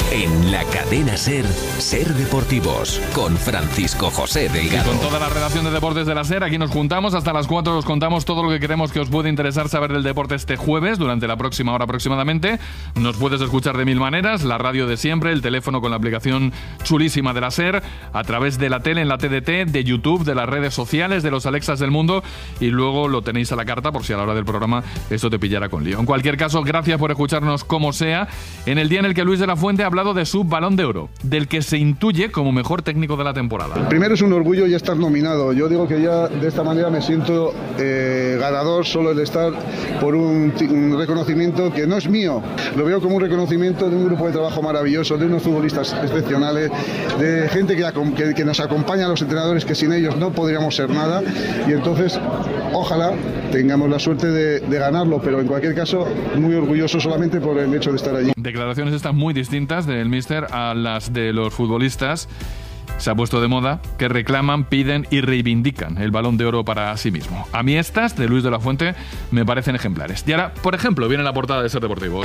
En la cadena SER, SER Deportivos, con Francisco José Delgado. Y con toda la redacción de Deportes de la SER, aquí nos juntamos. Hasta las 4 os contamos todo lo que queremos que os puede interesar saber del deporte este jueves, durante la próxima hora aproximadamente. Nos puedes escuchar de mil maneras, la radio de siempre, el teléfono con la aplicación chulísima de la SER, a través de la tele en la TDT, de YouTube, de las redes sociales, de los Alexas del mundo, y luego lo tenéis a la carta por si a la hora del programa esto te pillara con lío. En cualquier caso, gracias por escucharnos como sea, en el día en el que Luis de la Fuente ha hablado de su Balón de Oro, del que se intuye como mejor técnico de la temporada. Primero es un orgullo ya estar nominado. Yo digo que ya de esta manera me siento ganador solo el estar por un reconocimiento que no es mío. Lo veo como un reconocimiento de un grupo de trabajo maravilloso, de unos futbolistas excepcionales, de gente que nos acompaña a los entrenadores, que sin ellos no podríamos ser nada. Y entonces, ojalá tengamos la suerte de ganarlo, pero en cualquier caso, muy orgulloso solamente por el hecho de estar allí. Declaraciones estas muy distintas del míster a las de los futbolistas. Se ha puesto de moda que reclaman, piden y reivindican el Balón de Oro para sí mismo. A mí estas, de Luis de la Fuente, me parecen ejemplares. Y ahora, por ejemplo, viene la portada de SER Deportivos,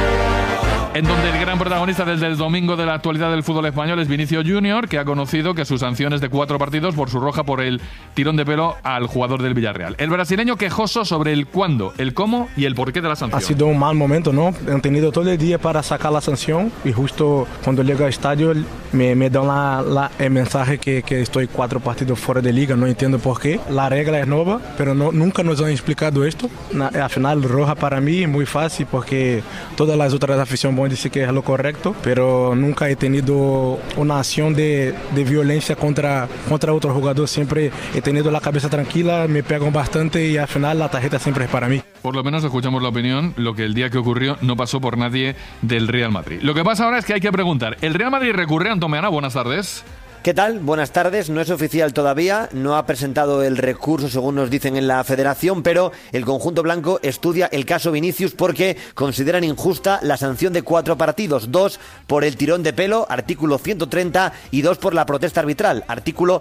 en donde el gran protagonista desde el domingo de la actualidad del fútbol español es Vinicius Junior, que ha conocido que su sanción es de 4 partidos por su roja por el tirón de pelo al jugador del Villarreal. El brasileño quejoso sobre el cuándo, el cómo y el porqué de la sanción. Ha sido un mal momento, ¿no? Han tenido todo el día para sacar la sanción y justo cuando llega al estadio me dan el mensaje que estoy 4 partidos fuera de liga. No entiendo por qué. La regla es nueva, pero nunca nos han explicado esto. Al final, roja para mí es muy fácil porque todas las otras aficiones dice que es lo correcto, pero nunca he tenido una acción de violencia contra otro jugador. Siempre he tenido la cabeza tranquila, me pegan bastante y al final la tarjeta siempre es para mí. Por lo menos escuchamos la opinión, lo que el día que ocurrió no pasó por nadie del Real Madrid. Lo que pasa ahora es que hay que preguntar, ¿el Real Madrid recurre? Antón Meana, buenas tardes. ¿Qué tal? Buenas tardes. No es oficial todavía, no ha presentado el recurso según nos dicen en la federación, pero el conjunto blanco estudia el caso Vinicius porque consideran injusta la sanción de 4 partidos, 2 por el tirón de pelo, artículo 130, y 2 por la protesta arbitral, artículo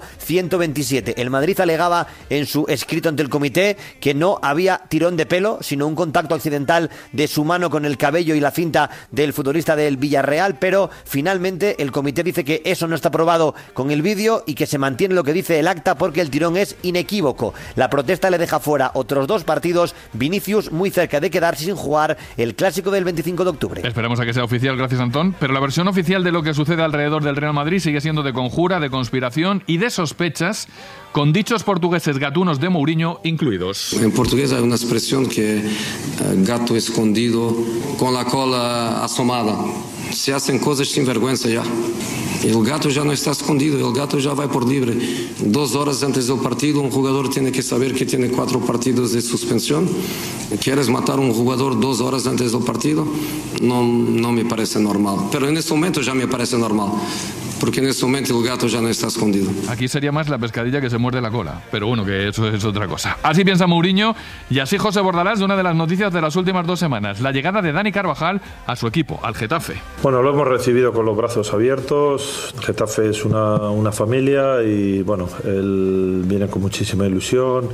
127. El Madrid alegaba en su escrito ante el comité que no había tirón de pelo, sino un contacto accidental de su mano con el cabello y la cinta del futbolista del Villarreal, pero finalmente el comité dice que eso no está probado con el vídeo y que se mantiene lo que dice el acta porque el tirón es inequívoco. La protesta le deja fuera otros 2 partidos. Vinicius muy cerca de quedarse sin jugar el clásico del 25 de octubre. Esperemos a que sea oficial, gracias Antón. Pero la versión oficial de lo que sucede alrededor del Real Madrid sigue siendo de conjura, de conspiración y de sospechas, con dichos portugueses gatunos de Mourinho incluidos. En portugués hay una expresión que gato escondido con la cola asomada. Se hacen cosas sin vergüenza ya. El gato ya no está escondido, el gato ya va por libre. 2 horas antes del partido, un jugador tiene que saber que tiene 4 partidos de suspensión. ¿Quieres matar a un jugador 2 horas antes del partido? No me parece normal. Pero en este momento ya me parece normal. Porque en este momento el gato ya no está escondido. Aquí sería más la pescadilla que se muerde la cola, pero bueno, que eso es otra cosa. Así piensa Mourinho y así José Bordalás de una de las noticias de las últimas 2 semanas, la llegada de Dani Carvajal a su equipo, al Getafe. Bueno, lo hemos recibido con los brazos abiertos. Getafe es una familia y bueno, él viene con muchísima ilusión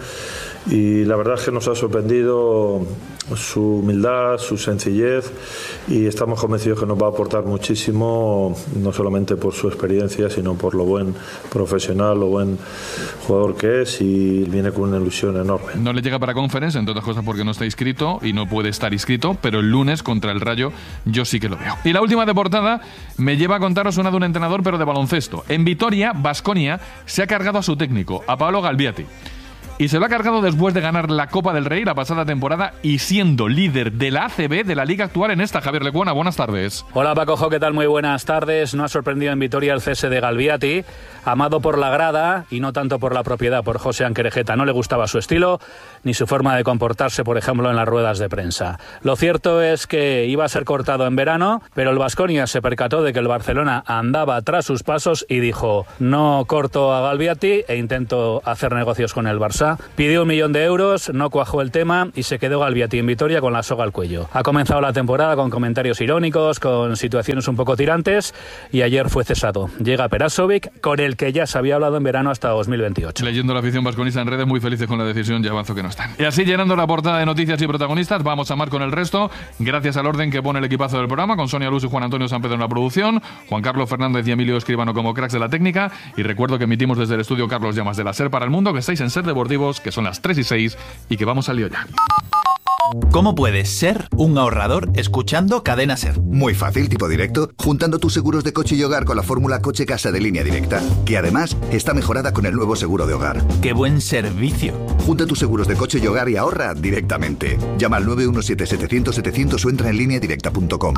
y la verdad es que nos ha sorprendido su humildad, su sencillez y estamos convencidos que nos va a aportar muchísimo, no solamente por su experiencia, sino por lo buen profesional, lo buen jugador que es y viene con una ilusión enorme. No le llega para Conference, entre otras cosas porque no está inscrito y no puede estar inscrito, pero el lunes contra el Rayo yo sí que lo veo. Y la última de portada me lleva a contaros una de un entrenador pero de baloncesto. En Vitoria, Baskonia se ha cargado a su técnico, a Paolo Galbiati. Y se lo ha cargado después de ganar la Copa del Rey la pasada temporada y siendo líder de la ACB de la liga actual en esta. Javier Lecuona, buenas tardes. Hola Paco, ¿qué tal? Muy buenas tardes. No ha sorprendido en Vitoria el cese de Galbiati, amado por la grada y no tanto por la propiedad, por José Anquerejeta. No le gustaba su estilo ni su forma de comportarse, por ejemplo, en las ruedas de prensa. Lo cierto es que iba a ser cortado en verano, pero el Baskonia se percató de que el Barcelona andaba tras sus pasos y dijo: no corto a Galbiati e intento hacer negocios con el Barça. Barça, pidió 1 millón de euros, no cuajó el tema y se quedó Galbiati en Vitoria con la soga al cuello. Ha comenzado la temporada con comentarios irónicos, con situaciones un poco tirantes y ayer fue cesado. Llega Perasovic, con el que ya se había hablado en verano hasta 2028. Leyendo la afición vasconista en redes, muy felices con la decisión, ya avanzo que no están. Y así, llenando la portada de noticias y protagonistas, vamos a amar con el resto, gracias al orden que pone el equipazo del programa, con Sonia Luz y Juan Antonio San Pedro en la producción, Juan Carlos Fernández y Emilio Escribano como cracks de la técnica, y recuerdo que emitimos desde el estudio Carlos Llamas de la SER para el mundo, que estáis en SER Deportivos, que son las 3:06 y que vamos al lío ya. ¿Cómo puedes ser un ahorrador escuchando Cadena SER? Muy fácil, tipo directo, juntando tus seguros de coche y hogar con la fórmula Coche Casa de Línea Directa, que además está mejorada con el nuevo seguro de hogar. ¡Qué buen servicio! Junta tus seguros de coche y hogar y ahorra directamente. Llama al 917-700-700 o entra en lineadirecta.com.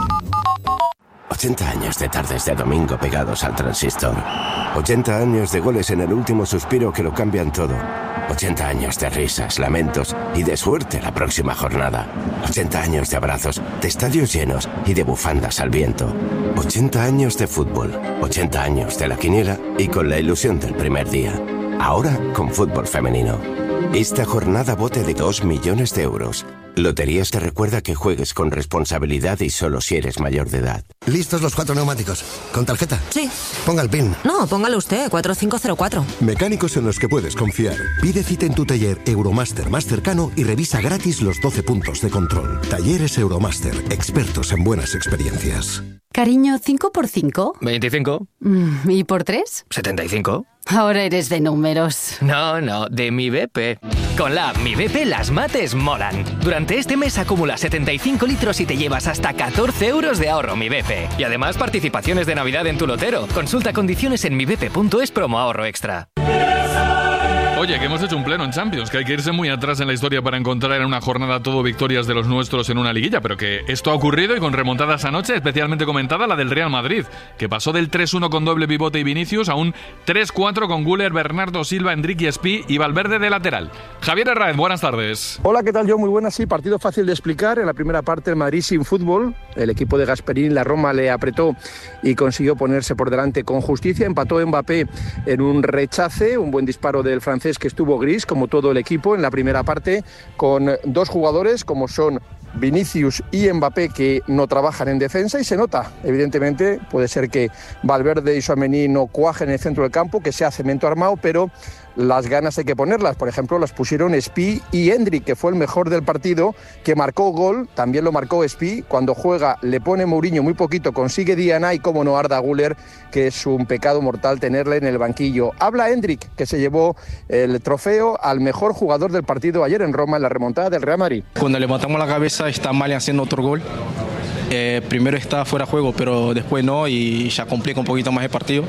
80 años de tardes de domingo pegados al transistor. 80 años de goles en el último suspiro que lo cambian todo. 80 años de risas, lamentos y de suerte la próxima jornada. 80 años de abrazos, de estadios llenos y de bufandas al viento. 80 años de fútbol, 80 años de la quiniela y con la ilusión del primer día. Ahora con fútbol femenino. Esta jornada bote de 2 millones de euros. Loterías te recuerda que juegues con responsabilidad y solo si eres mayor de edad. ¿Listos los 4 neumáticos? ¿Con tarjeta? Sí. Ponga el PIN. No, póngalo usted, 4504. Mecánicos en los que puedes confiar. Pide cita en tu taller Euromaster más cercano y revisa gratis los 12 puntos de control. Talleres Euromaster, expertos en buenas experiencias. Cariño, ¿5 por 5? 25. ¿Y por 3? 75. Ahora eres de números. No, de Mi BP. Con la app Mi BP las mates molan. Durante este mes acumula 75 litros y te llevas hasta 14 euros de ahorro Mi BP. Y además participaciones de Navidad en tu lotero. Consulta condiciones en mibp.es promo ahorro extra. Oye, que hemos hecho un pleno en Champions, que hay que irse muy atrás en la historia para encontrar en una jornada todo victorias de los nuestros en una liguilla, pero que esto ha ocurrido y con remontadas anoche, especialmente comentada la del Real Madrid, que pasó del 3-1 con doble pivote y Vinicius a un 3-4 con Güler, Bernardo Silva, Enrique Espí y Valverde de lateral. Javier Herráez, buenas tardes. Hola, ¿qué tal? Yo muy buenas, sí, partido fácil de explicar. En la primera parte el Madrid sin fútbol, el equipo de Gasperini, la Roma le apretó y consiguió ponerse por delante con justicia, empató Mbappé en un rechace, un buen disparo del francés que estuvo gris, como todo el equipo, en la primera parte, con 2 jugadores como son Vinicius y Mbappé que no trabajan en defensa y se nota, evidentemente, puede ser que Valverde y Tchouaméni no cuajen en el centro del campo, que sea cemento armado, pero las ganas hay que ponerlas. Por ejemplo, las pusieron Espí y Endrick, que fue el mejor del partido, que marcó gol, también lo marcó Espí. Cuando juega le pone Mourinho muy poquito, consigue Diana y como no Arda Güler, que es un pecado mortal tenerle en el banquillo. Habla Endrick, que se llevó el trofeo al mejor jugador del partido ayer en Roma en la remontada del Real Madrid. Cuando levantamos la cabeza está Mali haciendo otro gol. Primero está fuera de juego, pero después no y ya complica un poquito más el partido.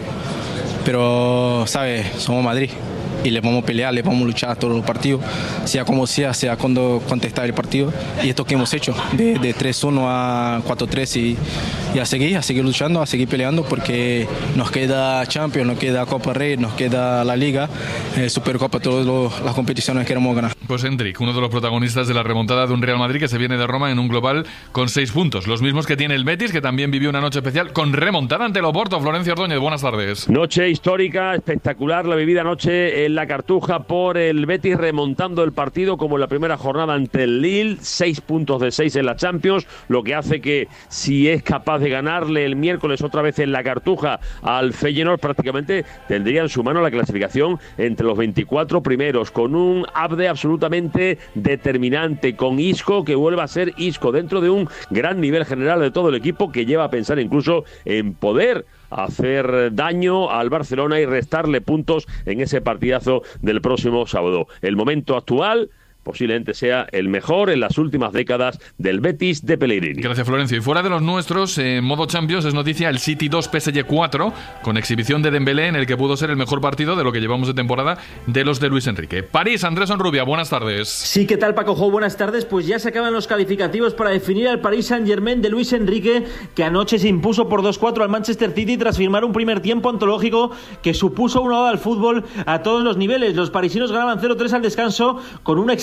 Pero, ¿sabes? Somos Madrid. Y le vamos a pelear, le vamos a luchar todos los partidos, sea como sea cuando contestar el partido. Y esto que hemos hecho, de 3-1 a 4-3 y a seguir luchando, a seguir peleando, porque nos queda Champions, nos queda Copa Rey, nos queda la Liga, Supercopa, todas las competiciones que queremos ganar. Pues Endrick, uno de los protagonistas de la remontada de un Real Madrid que se viene de Roma en un global con 6 puntos, los mismos que tiene el Betis, que también vivió una noche especial con remontada ante el Oporto. Florencio Ordóñez, buenas tardes. Noche histórica, espectacular la vivida anoche en la Cartuja por el Betis, remontando el partido como en la primera jornada ante el Lille, 6 puntos de 6 en la Champions, lo que hace que si es capaz de ganarle el miércoles otra vez en la Cartuja al Feyenoord, prácticamente tendría en su mano la clasificación entre los 24 primeros, con un Abde absolutamente determinante, con Isco que vuelve a ser Isco dentro de un gran nivel general de todo el equipo, que lleva a pensar incluso en poder hacer daño al Barcelona y restarle puntos en ese partidazo del próximo sábado. El momento actual posiblemente sea el mejor en las últimas décadas del Betis de Pellegrini. Gracias, Florencio. Y fuera de los nuestros, en modo Champions es noticia el City 2 PSG 4, con exhibición de Dembélé en el que pudo ser el mejor partido de lo que llevamos de temporada de los de Luis Enrique. París, Andrés Onrubia, buenas tardes. Sí, ¿qué tal, Paco Jo? Buenas tardes. Pues ya se acaban los calificativos para definir al Paris Saint-Germain de Luis Enrique, que anoche se impuso por 2-4 al Manchester City tras firmar un primer tiempo antológico que supuso una oda al fútbol a todos los niveles. Los parisinos ganaban 0-3 al descanso con una exhibición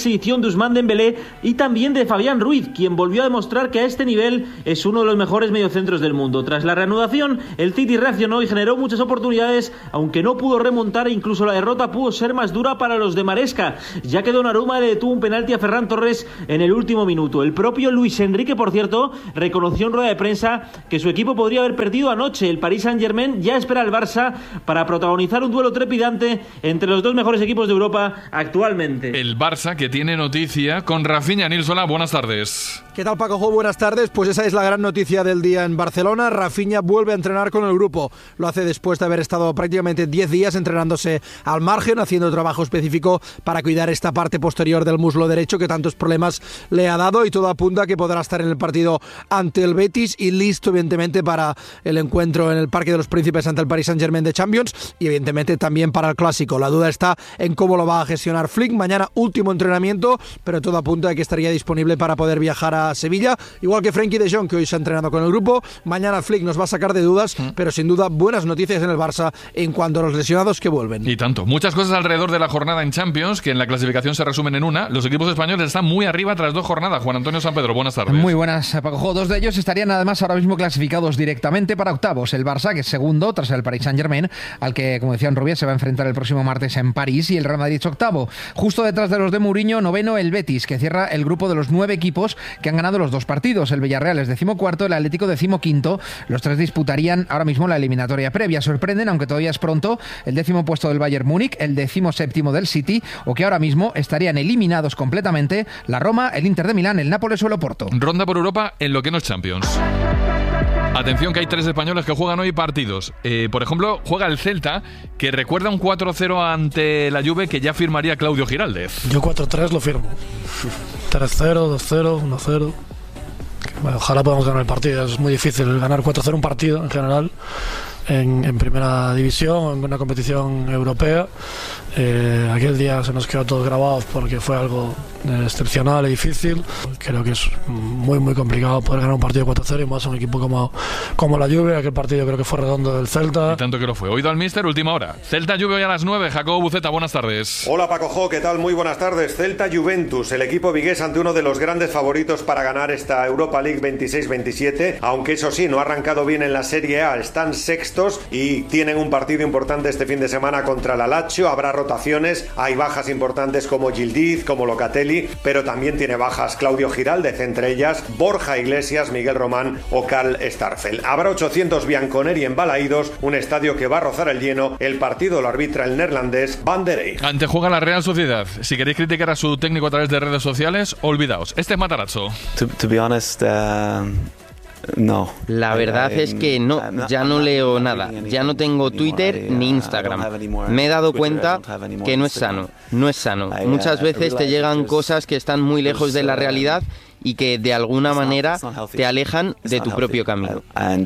exhibición de Ousmane Dembélé y también de Fabián Ruiz, quien volvió a demostrar que a este nivel es uno de los mejores mediocentros del mundo. Tras la reanudación, el City reaccionó y generó muchas oportunidades, aunque no pudo remontar e incluso la derrota pudo ser más dura para los de Maresca, ya que Donnarumma le detuvo un penalti a Ferran Torres en el último minuto. El propio Luis Enrique, por cierto, reconoció en rueda de prensa que su equipo podría haber perdido anoche. El Paris Saint-Germain ya espera al Barça para protagonizar un duelo trepidante entre los dos mejores equipos de Europa actualmente. El Barça, que tiene noticia con Rafinha. Nils, hola, buenas tardes. ¿Qué tal, Paco? Buenas tardes. Pues esa es la gran noticia del día en Barcelona. Rafinha vuelve a entrenar con el grupo. Lo hace después de haber estado prácticamente 10 días entrenándose al margen, haciendo trabajo específico para cuidar esta parte posterior del muslo derecho que tantos problemas le ha dado, y todo apunta a que podrá estar en el partido ante el Betis y listo, evidentemente, para el encuentro en el Parque de los Príncipes ante el Paris Saint-Germain de Champions y, evidentemente, también para el Clásico. La duda está en cómo lo va a gestionar Flick. Mañana último entrenamiento, pero todo apunta a que estaría disponible para poder viajar a Sevilla, igual que Frenkie de Jong, que hoy se ha entrenado con el grupo. Mañana Flick nos va a sacar de dudas, pero sin duda buenas noticias en el Barça en cuanto a los lesionados que vuelven. Y tanto. Muchas cosas alrededor de la jornada en Champions, que en la clasificación se resumen en una. Los equipos españoles están muy arriba tras 2 jornadas. Juan Antonio Sampedro, buenas tardes. Muy buenas, Paco. 2 de ellos estarían además ahora mismo clasificados directamente para octavos. El Barça, que es segundo tras el Paris Saint-Germain, al que, como decía Rubia, se va a enfrentar el próximo martes en París, y el Real Madrid es octavo. Justo detrás de los de Mourinho, noveno el Betis, que cierra el grupo de los 9 equipos que han ganado los 2 partidos. El Villarreal es 14º, el Atlético 15º. Los 3 disputarían ahora mismo la eliminatoria previa. Sorprenden, aunque todavía es pronto, el 10º puesto del Bayern Múnich, el 17º del City, o que ahora mismo estarían eliminados completamente la Roma, el Inter de Milán, el Nápoles o el Oporto. Ronda por Europa en lo que no es Champions. Atención, que hay 3 españoles que juegan hoy partidos. Por ejemplo, juega el Celta, que recuerda un 4-0 ante la Juve que ya firmaría Claudio Giraldez. Yo 4-3 lo firmo. 3-0, 2-0, 1-0. Bueno, ojalá podamos ganar el partido. Es muy difícil ganar 4-0 un partido en general en primera división, en una competición europea. Aquel día se nos quedó todos grabados porque fue algo excepcional y difícil. Creo que es muy muy complicado poder ganar un partido 4-0 y más un equipo como la Juve. Aquel partido creo que fue redondo del Celta. Y tanto que lo fue. Oído al míster, última hora. Celta-Juve hoy a las 9. Jacobo Buceta, buenas tardes. Hola Paco Jo, ¿qué tal? Muy buenas tardes. Celta-Juventus, el equipo vigués ante uno de los grandes favoritos para ganar esta Europa League 26-27, aunque eso sí, no ha arrancado bien en la Serie A. Están sextos y tienen un partido importante este fin de semana contra la Lazio. Habrá rotaciones, hay bajas importantes como Yildiz, como Locatelli, pero también tiene bajas Claudio Giraldez, entre ellas Borja Iglesias, Miguel Román o Karl Starfelt. Habrá 800 bianconeri en Balaídos, un estadio que va a rozar el lleno. El partido lo arbitra el neerlandés Van der Eyck. Antejuega la Real Sociedad. Si queréis criticar a su técnico a través de redes sociales, olvidaos. Este es Matarazzo. To be honest, no. La verdad es que no, ya no leo nada, ya no tengo Twitter ni Instagram. Me he dado cuenta que no es sano, no es sano. Muchas veces te llegan cosas que están muy lejos de la realidad y que de alguna manera te alejan de tu propio camino.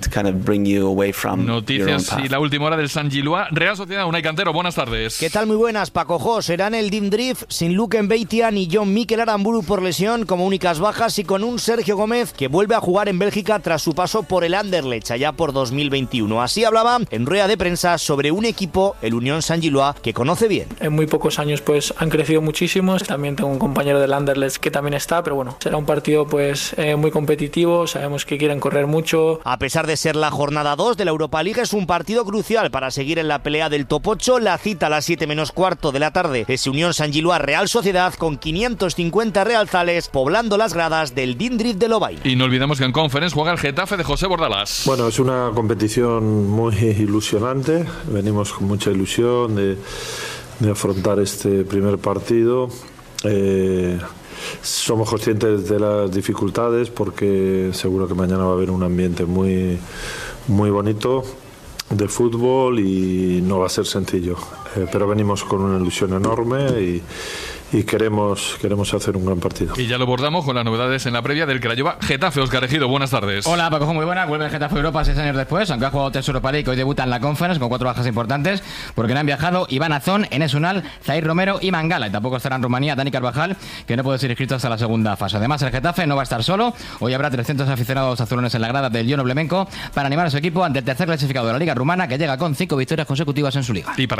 Noticias y la última hora del San Gilois. Real Sociedad, Unai Cantero, buenas tardes. ¿Qué tal? Muy buenas, Paco Jo. Serán el Team Drift sin Luke Mbeitia ni John Mikel Aramburu por lesión como únicas bajas, y con un Sergio Gómez que vuelve a jugar en Bélgica tras su paso por el Anderlecht allá por 2021. Así hablaba en rueda de prensa sobre un equipo, el Unión San Gilois, que conoce bien. En muy pocos años pues han crecido muchísimo. También tengo un compañero del Anderlecht que también está, pero bueno, será un partido pues muy competitivo. Sabemos que quieren correr mucho. A pesar de ser la jornada 2 de la Europa League, es un partido crucial para seguir en la pelea del top 8. La cita a las 7:15 de la tarde es Unión San Gilois Real Sociedad, con 550 realzales poblando las gradas del Dindrift de Lovaina. Y no olvidemos que en Conference juega el Getafe de José Bordalás. Bueno, es una competición muy ilusionante. Venimos con mucha ilusión de afrontar este primer partido. Somos conscientes de las dificultades porque seguro que mañana va a haber un ambiente muy, muy bonito de fútbol y no va a ser sencillo. Pero venimos con una ilusión enorme y queremos hacer un gran partido. Y ya lo abordamos con las novedades en la previa del Craiova Getafe. Óscar Ejido, buenas tardes. Hola, Paco, muy buena. Vuelve el Getafe a Europa 6 años después, aunque ha jugado 3 Europa League. Hoy debuta en la Conference con 4 bajas importantes porque no han viajado Iván Azón, Enes Unal, Zair Romero y Mangala. Y tampoco estará en Rumanía Dani Carvajal, que no puede ser inscrito hasta la segunda fase. Además, el Getafe no va a estar solo. Hoy habrá 300 aficionados azulones en la grada del Iono Blemenko para animar a su equipo ante el tercer clasificado de la Liga Rumana, que llega con 5 victorias consecutivas en su liga. Y para que no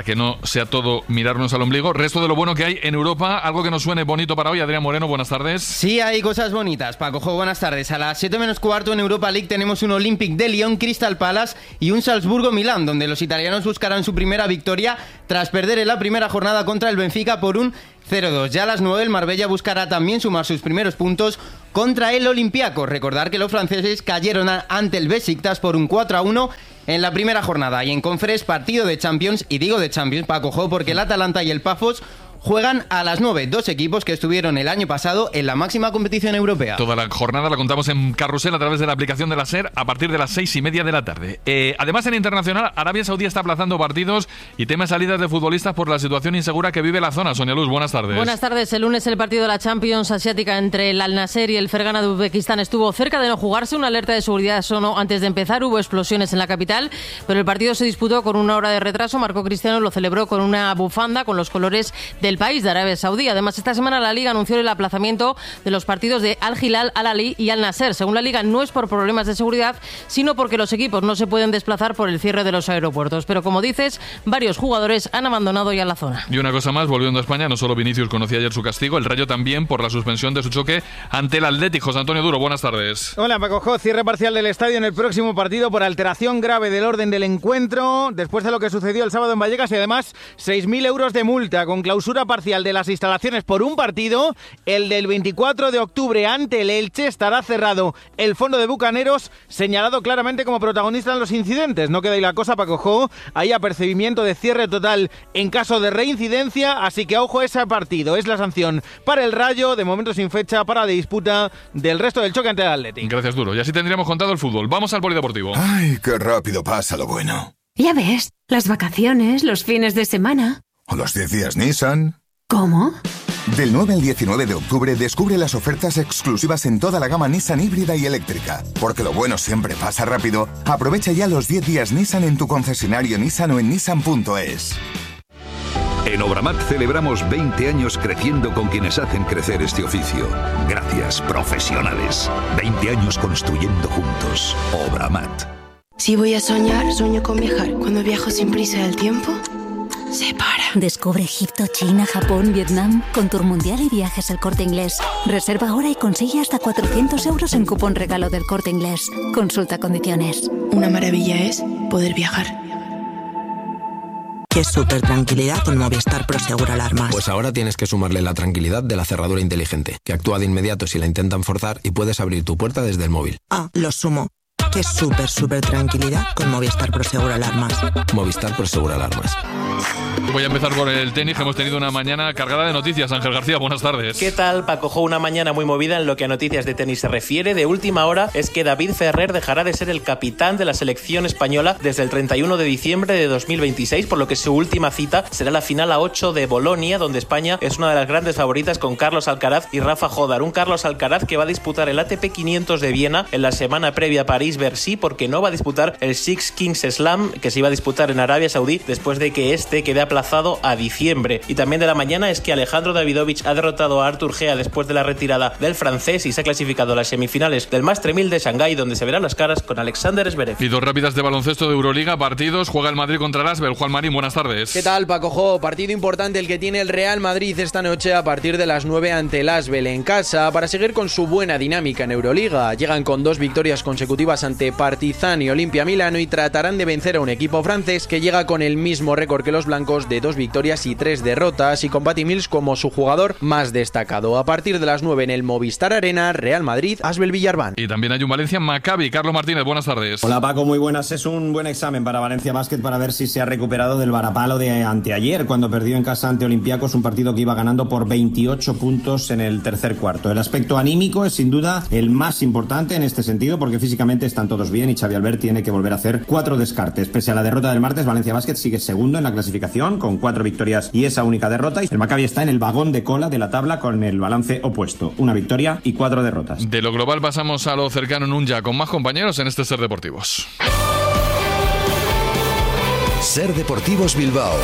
sea todo mirarnos al ombligo. Resto de lo bueno que hay en Europa, algo que nos suene bonito para hoy. Adrián Moreno, buenas tardes. Sí, hay cosas bonitas, Paco. Buenas tardes. A las 7 menos cuarto en Europa League tenemos un Olympique de Lyon, Crystal Palace y un Salzburgo-Milán, donde los italianos buscarán su primera victoria tras perder en la primera jornada contra el Benfica por un 0-2. Ya a las 9 el Marbella buscará también sumar sus primeros puntos contra el Olympiacos. Recordar que los franceses cayeron ante el Besiktas por un 4-1 en la primera jornada. Y en Conference, partido de Champions, y digo de Champions, Paco, porque el Atalanta y el Pafos juegan a las 9, dos equipos que estuvieron el año pasado en la máxima competición europea. Toda la jornada la contamos en Carrusel a través de la aplicación de la SER a partir de las 6:30 de la tarde. Además, en internacional, Arabia Saudí está aplazando partidos y teme salidas de futbolistas por la situación insegura que vive la zona. Sonia Luz, buenas tardes. Buenas tardes. El lunes el partido de la Champions asiática entre el Al Nassr y el Fergana de Uzbekistán estuvo cerca de no jugarse. Una alerta de seguridad sonó antes de empezar. Hubo explosiones en la capital, pero el partido se disputó con una hora de retraso. Marco Cristiano lo celebró con una bufanda con los colores del país de Arabia Saudí. Además, esta semana la Liga anunció el aplazamiento de los partidos de Al Hilal, Al Ahly y Al Nassr. Según la Liga, no es por problemas de seguridad, sino porque los equipos no se pueden desplazar por el cierre de los aeropuertos. Pero como dices, varios jugadores han abandonado ya la zona. Y una cosa más, volviendo a España, no solo Vinicius conocía ayer su castigo, el Rayo también por la suspensión de su choque ante el Athletic. José Antonio Duro, buenas tardes. Hola, Paco. Cierre parcial del estadio en el próximo partido por alteración grave del orden del encuentro, después de lo que sucedió el sábado en Vallecas, y además 6.000 euros de multa con clausura parcial de las instalaciones por un partido. El del 24 de octubre ante el Elche estará cerrado. El fondo de Bucaneros señalado claramente como protagonista en los incidentes. No queda ahí la cosa, Paco. Hay apercibimiento de cierre total en caso de reincidencia, así que ojo a ese partido. Es la sanción para el Rayo, de momento sin fecha para la disputa del resto del choque ante el Athletic. Gracias, Duro. Y así tendríamos contado el fútbol. Vamos al polideportivo. Ay, qué rápido pasa lo bueno. Ya ves, las vacaciones, los fines de semana. O los 10 días Nissan. ¿Cómo? Del 9 al 19 de octubre descubre las ofertas exclusivas en toda la gama Nissan híbrida y eléctrica. Porque lo bueno siempre pasa rápido. Aprovecha ya los 10 días Nissan en tu concesionario Nissan o en nissan.es. En Obramat celebramos 20 años creciendo con quienes hacen crecer este oficio. Gracias, profesionales. 20 años construyendo juntos. Obramat. Si voy a soñar, sueño con viajar. Cuando viajo sin prisa del tiempo, se para. Descubre Egipto, China, Japón, Vietnam con Tour Mundial y Viajes El Corte Inglés. Reserva ahora y consigue hasta 400 euros en cupón regalo del Corte Inglés. Consulta condiciones. Una maravilla es poder viajar. ¿Qué es súper tranquilidad con Movistar Prosegur Alarmas? Pues ahora tienes que sumarle la tranquilidad de la cerradura inteligente, que actúa de inmediato si la intentan forzar y puedes abrir tu puerta desde el móvil. Ah, lo sumo. ¿Qué es súper tranquilidad con Movistar Prosegur Alarmas? Movistar Prosegur Alarmas. Voy a empezar por el tenis, que hemos tenido una mañana cargada de noticias. Ángel García, buenas tardes. ¿Qué tal, Paco? Una mañana muy movida en lo que a noticias de tenis se refiere. De última hora es que David Ferrer dejará de ser el capitán de la selección española desde el 31 de diciembre de 2026, por lo que su última cita será la final A8 de Bolonia, donde España es una de las grandes favoritas con Carlos Alcaraz y Rafa Jodar. Un Carlos Alcaraz que va a disputar el ATP 500 de Viena en la semana previa a París-Bercy, porque no va a disputar el Six Kings Slam que se iba a disputar en Arabia Saudí después de que este quede aplazado a diciembre. Y también de la mañana es que Alejandro Davidovich ha derrotado a Artur Gea después de la retirada del francés y se ha clasificado a las semifinales del Master 1000 de Shanghái, donde se verán las caras con Alexander Zverev. Y dos rápidas de baloncesto de Euroliga, partidos. Juega el Madrid contra el Asbel. Juan Marín, buenas tardes. ¿Qué tal, Paco? Partido importante el que tiene el Real Madrid esta noche a partir de las 9 ante el Asbel en casa para seguir con su buena dinámica en Euroliga. Llegan con 2 victorias consecutivas ante Partizan y Olimpia Milano y tratarán de vencer a un equipo francés que llega con el mismo récord que los blancos de 2 victorias y 3 derrotas, y con Patty Mills como su jugador más destacado. A partir de las 9 en el Movistar Arena, Real Madrid, Asbel Villarban. Y también hay un Valencia Maccabi. Carlos Martínez, buenas tardes. Hola, Paco, muy buenas. Es un buen examen para Valencia Basket para ver si se ha recuperado del varapalo de anteayer, cuando perdió en casa ante Olympiacos, un partido que iba ganando por 28 puntos en el tercer cuarto. El aspecto anímico es sin duda el más importante en este sentido, porque físicamente están todos bien y Xavi Albert tiene que volver a hacer 4 descartes. Pese a la derrota del martes, Valencia Basket sigue segundo en la clasificación con 4 victorias y esa única derrota, y el Maccabi está en el vagón de cola de la tabla con el balance opuesto, 1 victoria y 4 derrotas. De lo global pasamos a lo cercano en un ya con más compañeros en este Ser Deportivos. Ser Deportivos Bilbao.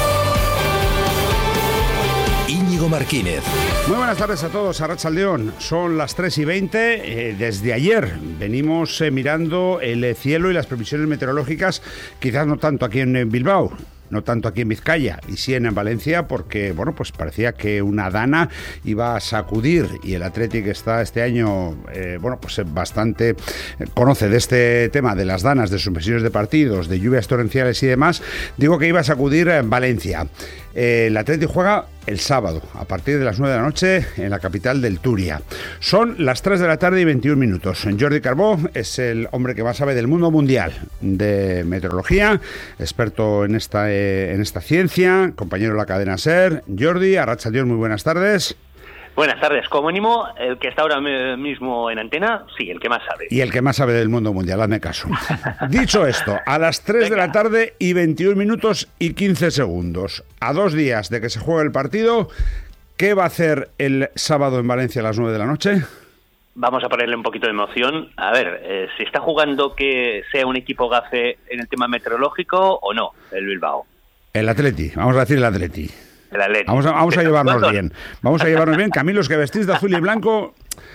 Íñigo Marquínez. Muy buenas tardes a todos, Arratsaldeón. Son las 3:20. Desde ayer venimos mirando el cielo y las previsiones meteorológicas, quizás no tanto aquí en Bilbao. no tanto aquí en Vizcaya y sí en Valencia, porque bueno, pues parecía que una dana iba a sacudir, y el Athletic está este año bueno, pues bastante conoce de este tema de las danas, de suspensiones de partidos, de lluvias torrenciales y demás. Digo que iba a sacudir en Valencia. El Athletic juega el sábado a partir de las 9 de la noche en la capital del Turia. Son las 3 de la tarde y 21 minutos. Jordi Carbó es el hombre que más sabe del mundo mundial de meteorología, experto en esta ciencia, compañero de la cadena SER. Jordi, arratsaldeon, muy buenas tardes. Buenas tardes. Como mínimo, el que está ahora mismo en antena, sí, el que más sabe. Y el que más sabe del mundo mundial, hazme caso. Dicho esto, a las 3 de la tarde y 21 minutos y 15 segundos, a 2 días de que se juegue el partido, ¿qué va a hacer el sábado en Valencia a las 9 de la noche? Vamos a ponerle un poquito de emoción. A ver, ¿se está jugando que sea un equipo gafe en el tema meteorológico o no, el Bilbao? El Atleti, vamos a decir el Atleti. El Atleti. Vamos a llevarnos bien. Vamos a llevarnos bien. Que a mí los que vestís de azul y blanco...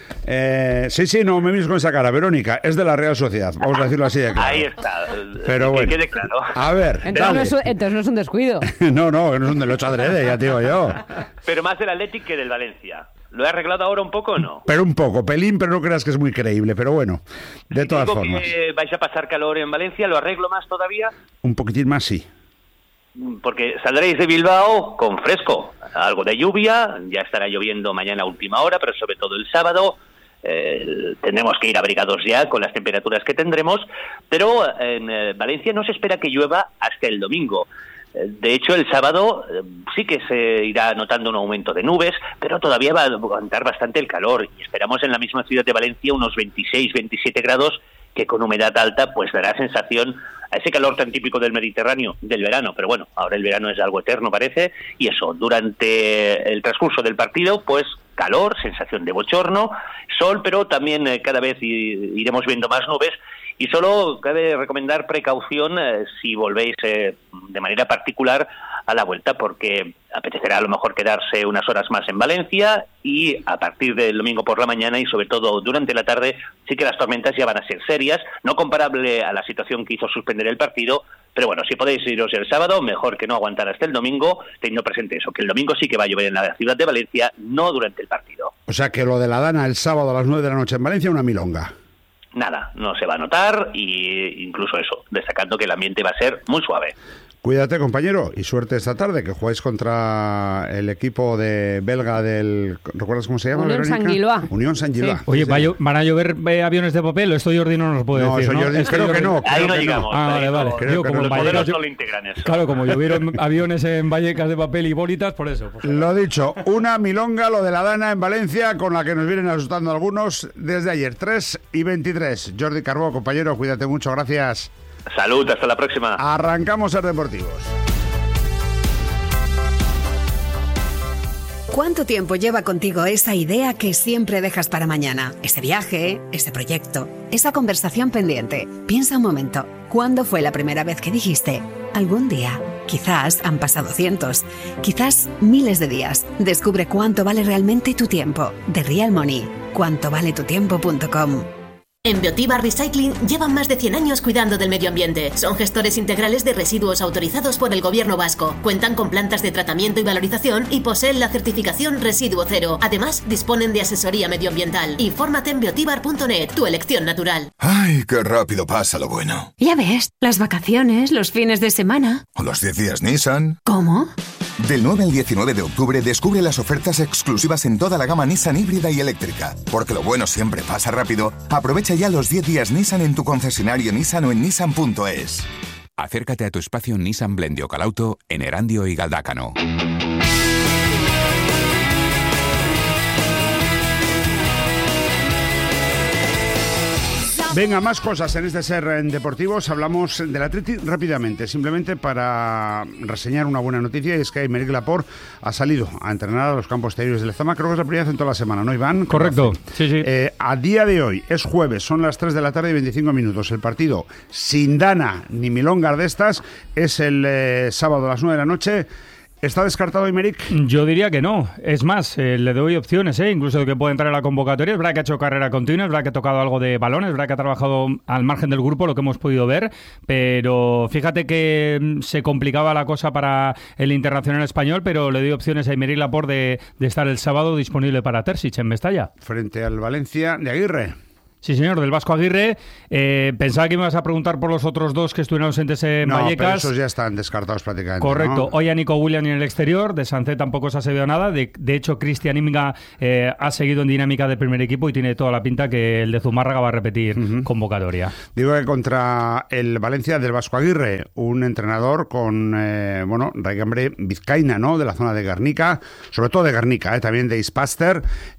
sí, no me mires con esa cara, Verónica, es de la Real Sociedad, vamos a decirlo así de claro. Ahí está. Pero bueno, que quede claro. A ver, entonces no es un descuido. No es un del 8 adrede, ya te digo yo. Pero más del Athletic que del Valencia. ¿Lo he arreglado ahora un poco o no? Pero un poco, pelín, pero no creas que es muy creíble, pero bueno, de todas formas. Que vais a pasar calor en Valencia, ¿lo arreglo más todavía? Un poquitín más, sí. Porque saldréis de Bilbao con fresco, algo de lluvia, ya estará lloviendo mañana a última hora, pero sobre todo el sábado. Tendremos que ir abrigados ya con las temperaturas que tendremos, pero en Valencia no se espera que llueva hasta el domingo. De hecho, el sábado sí que se irá notando un aumento de nubes, pero todavía va a aguantar bastante el calor, y esperamos en la misma ciudad de Valencia unos 26-27 grados, que con humedad alta pues dará sensación a ese calor tan típico del Mediterráneo, del verano. Pero bueno, ahora el verano es algo eterno, parece, y eso, durante el transcurso del partido, pues calor, sensación de bochorno, sol, pero también cada vez iremos viendo más nubes, y solo cabe recomendar precaución si volvéis de manera particular a la vuelta, porque apetecerá a lo mejor quedarse unas horas más en Valencia, y a partir del domingo por la mañana y sobre todo durante la tarde sí que las tormentas ya van a ser serias, no comparable a la situación que hizo suspender el partido, pero bueno, si podéis iros el sábado, mejor que no aguantar hasta el domingo, teniendo presente eso, que el domingo sí que va a llover en la ciudad de Valencia, no durante el partido. O sea que lo de la dana el sábado a las 9 de la noche en Valencia, una milonga. Nada, no se va a notar, y incluso eso, destacando que el ambiente va a ser muy suave. Cuídate, compañero, y suerte esta tarde, que jugáis contra el equipo de belga del... ¿Recuerdas cómo se llama, Unión Verónica? Saint-Gillois. Unión Saint-Gillois. Sí. Oye, ¿van a llover aviones de papel? Esto Jordi no nos puede decir, ¿no? Jordi, creo que no. Ahí no llegamos. Vale. Creo que los modelos no lo integran eso. Claro, como llovieron aviones en Vallecas de papel y bolitas, por eso. Lo dicho, una milonga, lo de la dana en Valencia, con la que nos vienen asustando algunos desde ayer, 3 y 23. Jordi Carbó, compañero, cuídate mucho, gracias. Salud, hasta la próxima. Arrancamos Ser Deportivos. ¿Cuánto tiempo lleva contigo esa idea que siempre dejas para mañana? Ese viaje, ese proyecto, esa conversación pendiente. Piensa un momento, ¿cuándo fue la primera vez que dijiste algún día? Quizás han pasado cientos, quizás miles de días. Descubre cuánto vale realmente tu tiempo. The Real Money. cuantovaletutiempo.com. En Biotiba Recycling llevan más de 100 años cuidando del medio ambiente. Son gestores integrales de residuos autorizados por el Gobierno vasco. Cuentan con plantas de tratamiento y valorización y poseen la certificación Residuo Cero. Además, disponen de asesoría medioambiental. Infórmate en biotibar.net, tu elección natural. ¡Ay, qué rápido pasa lo bueno! Ya ves, las vacaciones, los fines de semana. O los 10 días Nissan. ¿Cómo? Del 9 al 19 de octubre descubre las ofertas exclusivas en toda la gama Nissan híbrida y eléctrica. Porque lo bueno siempre pasa rápido. Aprovecha ya los 10 días Nissan en tu concesionario Nissan o en nissan.es. Acércate a tu espacio Nissan Blendio Calauto en Erandio y Galdácano. Venga, más cosas en este Ser en Deportivos. Hablamos del Athletic rápidamente, simplemente para reseñar una buena noticia, y es que Aymeric Laporte ha salido a entrenar a los campos exteriores de Lezama. Creo que es la primera vez en toda la semana, ¿no, Iván? Correcto, sí. A día de hoy, es jueves, son las 3 de la tarde y 25 minutos. El partido sin dana ni milongas de estas es el sábado a las 9 de la noche ¿Está descartado Aymeric? Yo diría que no. Es más, le doy opciones, incluso de que puede entrar a la convocatoria. Es verdad que ha hecho carrera continua, es verdad que ha tocado algo de balones, es verdad que ha trabajado al margen del grupo, lo que hemos podido ver, pero fíjate que se complicaba la cosa para el internacional español, pero le doy opciones a Aymeric Laporte de estar el sábado disponible para Terzic en Mestalla. Frente al Valencia de Aguirre. Sí, señor, del Vasco Aguirre. Pensaba que me ibas a preguntar por los otros dos que estuvieron ausentes en Vallecas. No, pero esos ya están descartados prácticamente. Correcto. ¿no? Hoy a Nico Williams en el exterior. De Sancet tampoco se ha sabido nada. De hecho, Cristian Íñiga ha seguido en dinámica del primer equipo y tiene toda la pinta que el de Zumárraga va a repetir convocatoria. Digo que contra el Valencia del Vasco Aguirre, un entrenador con, raigambre vizcaína, ¿no? De la zona de Guernica, sobre todo de Guernica, también de Ispaster,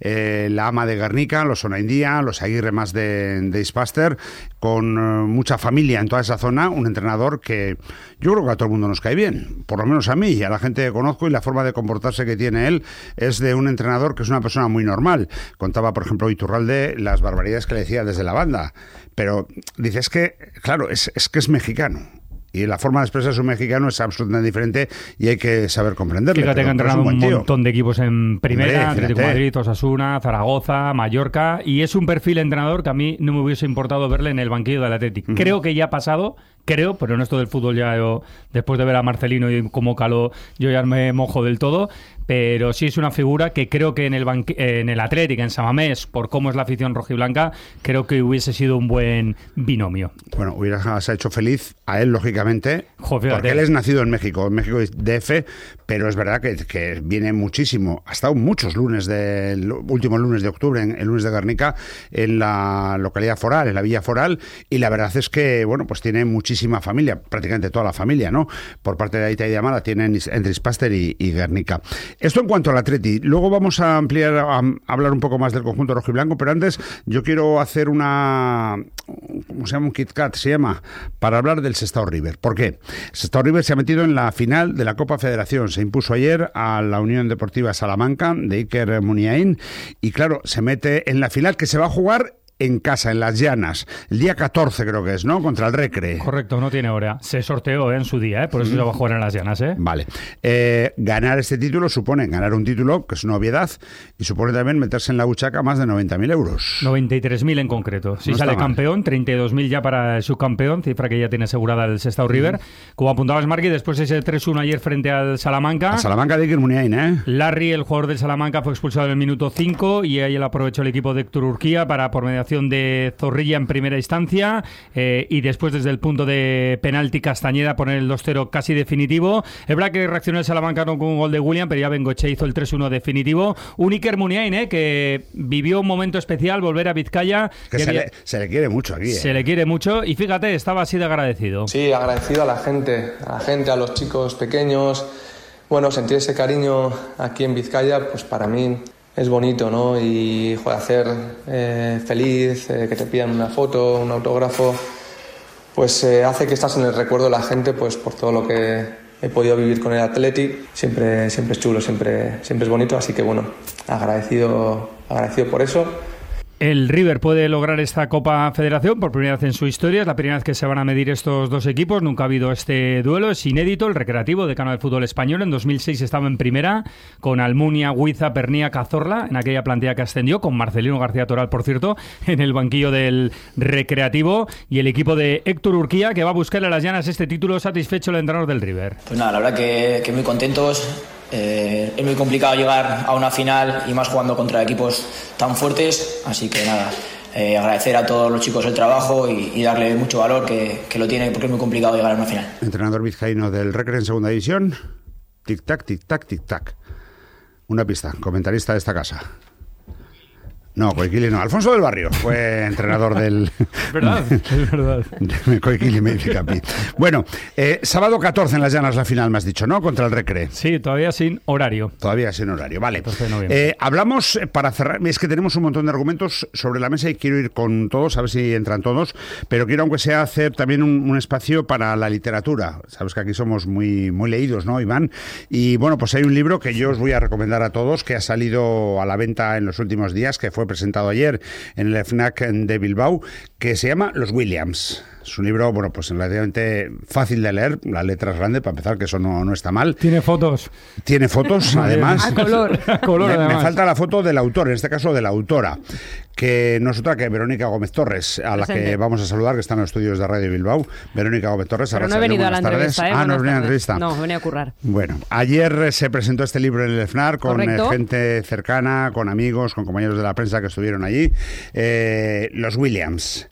la ama de Guernica, los Onaindía, los Aguirre más de Ispaster, con mucha familia en toda esa zona, un entrenador que yo creo que a todo el mundo nos cae bien, por lo menos a mí y a la gente que conozco, y la forma de comportarse que tiene él es de un entrenador que es una persona muy normal. Contaba, por ejemplo, Iturralde las barbaridades que le decía desde la banda, pero dice, es que, claro, es que es mexicano. Y la forma de expresarse un mexicano es absolutamente diferente y hay que saber comprenderlo. Fíjate que ha entrenado un montón de equipos en primera, Atlético de Madrid, Osasuna, Zaragoza, Mallorca, y es un perfil de entrenador que a mí no me hubiese importado verle en el banquillo del Atlético. Creo que ya ha pasado, pero en esto del fútbol ya yo, después de ver a Marcelino y cómo caló, yo ya me mojo del todo. Pero sí es una figura que creo que en el Atlético, en San Mamés, por cómo es la afición rojiblanca, creo que hubiese sido un buen binomio. Bueno, se ha hecho feliz a él, lógicamente, porque él es nacido en México DF, pero es verdad que viene muchísimo. Ha estado muchos lunes del último lunes de octubre, el lunes de Guernica, en la localidad foral, en la Villa Foral, y la verdad es que, bueno, pues tiene muchísima familia, prácticamente toda la familia, ¿no? Por parte de Aita y de Amala tienen entre Ispaster y Guernica. Esto en cuanto al Atleti. Luego vamos a ampliar, a hablar un poco más del conjunto rojiblanco, pero antes yo quiero hacer ¿cómo se llama? Un Kit Kat, se llama, para hablar del Sestao River. ¿Por qué? Sestao River se ha metido en la final de la Copa Federación. Se impuso ayer a la Unión Deportiva Salamanca de Iker Muniain y claro, se mete en la final que se va a jugar en casa, en Las Llanas, el día 14 creo que es, ¿no? Contra el Recre. Correcto, no tiene hora. Se sorteó en su día, por eso se va a jugar en Las Llanas, Vale. Ganar este título supone ganar un título, que es una obviedad, y supone también meterse en la buchaca más de 90.000 euros. 93.000 en concreto. Si no sale campeón, 32.000 ya para el subcampeón, cifra que ya tiene asegurada el Sestao River. Como apuntabas, Marqui, después de ese 3-1 ayer frente al Salamanca. A Salamanca de Iker Muniain, Larry, el jugador del Salamanca, fue expulsado en el minuto 5 y ahí aprovechó el equipo de Héctor Urquía para, por mediación de Zorrilla en primera instancia y después desde el punto de penalti Castañeda poner el 2-0 casi definitivo. Es verdad que reaccionó el Salamanca con un gol de William, pero ya Bengoche hizo el 3-1 definitivo. Un Iker Muniain que vivió un momento especial, volver a Vizcaya. Que se le quiere mucho aquí. Se le quiere mucho y fíjate, estaba así de agradecido. Sí, agradecido a la gente, a los chicos pequeños. Bueno, sentir ese cariño aquí en Vizcaya, pues para mí es bonito, ¿no? Y hacer feliz, que te pidan una foto, un autógrafo, pues hace que estás en el recuerdo de la gente, pues por todo lo que he podido vivir con el Athletic. Siempre es chulo, siempre es bonito, así que bueno, agradecido por eso. El River puede lograr esta Copa Federación por primera vez en su historia. Es la primera vez que se van a medir estos dos equipos. Nunca ha habido este duelo. Es inédito. El Recreativo, decano del fútbol español, en 2006 estaba en primera con Almunia, Huiza, Pernía, Cazorla en aquella plantilla que ascendió, con Marcelino García Toral, por cierto, en el banquillo del Recreativo, y el equipo de Héctor Urquía, que va a buscar a Las Llanas este título. Satisfecho el entrenador del River. Pues nada, la verdad que muy contentos. Es muy complicado llegar a una final y más jugando contra equipos tan fuertes, así que nada, agradecer a todos los chicos el trabajo y darle mucho valor que lo tiene, porque es muy complicado llegar a una final. Entrenador vizcaíno del Recre en segunda división. Tic-tac, tic-tac, tic-tac. Una pista, comentarista de esta casa. No, Coiquili no. Alfonso del Barrio fue entrenador del... Es verdad. Coiquili me dice Capi. Bueno, sábado 14 en Las Llanas la final, me has dicho, ¿no? Contra el Recre. Sí, todavía sin horario. Vale. Hablamos, para cerrar, es que tenemos un montón de argumentos sobre la mesa y quiero ir con todos, a ver si entran todos, pero quiero, aunque sea, hacer también un espacio para la literatura. Sabes que aquí somos muy leídos, ¿no, Iván? Y bueno, pues hay un libro que yo os voy a recomendar a todos, que ha salido a la venta en los últimos días, que fue presentado ayer en el FNAC de Bilbao, que se llama Los Williams. Es un libro, bueno, pues relativamente fácil de leer, la letra es grande, para empezar, que eso no está mal. Tiene fotos. Tiene fotos, además. A color. Me falta la foto del autor, en este caso de la autora, que no es otra que Verónica Gómez Torres, a la que vamos a saludar, que está en los estudios de Radio Bilbao. Verónica Gómez Torres. Pero no he venido a la entrevista, no he venido a la entrevista. No, venía a currar. Bueno, ayer se presentó este libro en el FNAR con gente cercana, con amigos, con compañeros de la prensa que estuvieron allí. Los Williams.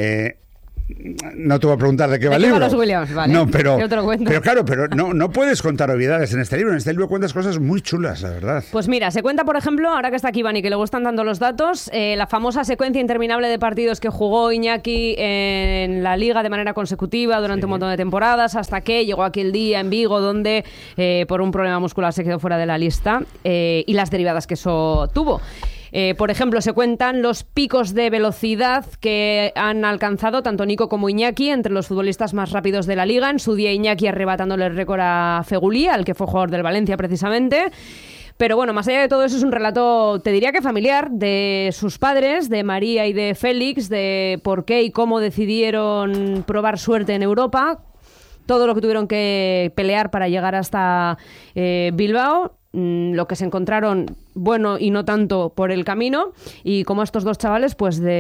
No te voy a preguntar de qué va el libro. Los Williams, vale. No, pero claro, no puedes contar obviedades en este libro. En este libro cuentas cosas muy chulas, la verdad. Pues mira, se cuenta, por ejemplo, ahora que está aquí Iván y que le gustan tanto los datos, la famosa secuencia interminable de partidos que jugó Iñaki en la Liga de manera consecutiva durante un montón de temporadas, hasta que llegó aquel día en Vigo donde por un problema muscular se quedó fuera de la lista y las derivadas que eso tuvo. Por ejemplo, se cuentan los picos de velocidad que han alcanzado tanto Nico como Iñaki entre los futbolistas más rápidos de la Liga. En su día Iñaki arrebatándole el récord a Fegulí, al que fue jugador del Valencia precisamente. Pero bueno, más allá de todo eso es un relato, te diría que familiar, de sus padres, de María y de Félix, de por qué y cómo decidieron probar suerte en Europa, todo lo que tuvieron que pelear para llegar hasta Bilbao, lo que se encontraron bueno y no tanto por el camino, y como estos dos chavales pues de